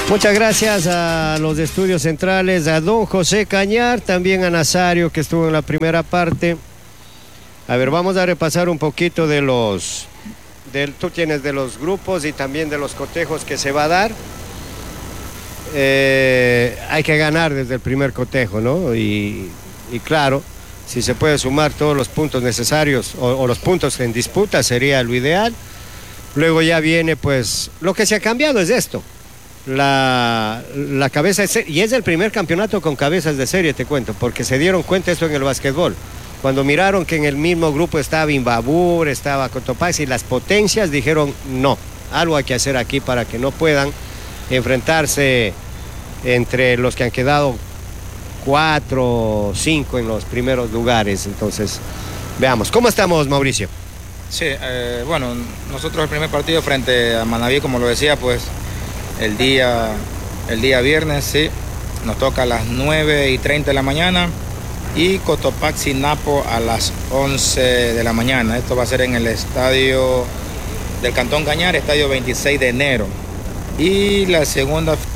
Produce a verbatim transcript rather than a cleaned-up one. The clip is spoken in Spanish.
Muchas gracias a los estudios centrales, a don José Cañar, también a Nazario, que estuvo en la primera parte. A ver, vamos a repasar un poquito de los... Del, tú tienes de los grupos y también de los cotejos que se va a dar. Eh, hay que ganar desde el primer cotejo, ¿no? Y, y claro, si se puede sumar todos los puntos necesarios o, o los puntos en disputa sería lo ideal. Luego ya viene, pues, lo que se ha cambiado es esto. La, la cabeza de serie, y es el primer campeonato con cabezas de serie, te cuento, porque se dieron cuenta esto en el básquetbol. Cuando miraron que en el mismo grupo estaba Imbabur, estaba Cotopaxi y las potencias, dijeron no, algo hay que hacer aquí para que no puedan enfrentarse entre los que han quedado cuatro o cinco en los primeros lugares. Entonces, veamos, ¿cómo estamos, Mauricio? Sí, eh, bueno, nosotros el primer partido frente a Manaví, como lo decía, pues el día, el día viernes, sí, nos toca a las nueve y treinta de la mañana y Cotopaxi Napo a las once de la mañana. Esto va a ser en el estadio del Cantón Cañar, estadio veintiséis de enero. Y la segunda